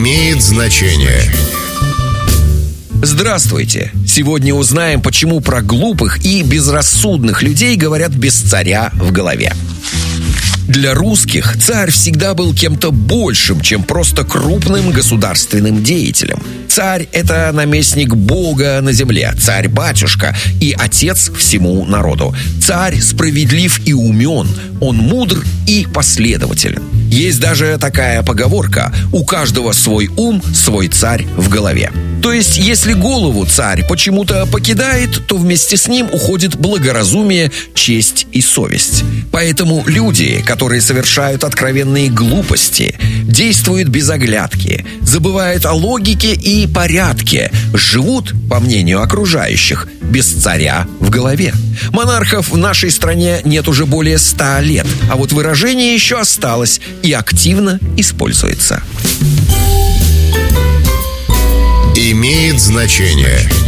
Имеет значение. Здравствуйте! Сегодня узнаем, почему про глупых и безрассудных людей говорят «без царя в голове». Для русских царь всегда был кем-то большим, чем просто крупным государственным деятелем. Царь – это наместник Бога на земле, царь-батюшка и отец всему народу. Царь справедлив и умен, он мудр и последователен. Есть даже такая поговорка: у каждого свой ум, свой царь в голове. То есть, если голову царь почему-то покидает, то вместе с ним уходит благоразумие, честь и совесть. Поэтому люди, которые совершают откровенные глупости, действуют без оглядки, забывают о логике и порядке, живут, по мнению окружающих, без царя в голове. Монархов в нашей стране нет уже более 100 лет, а вот выражение еще осталось и активно используется. Имеет значение.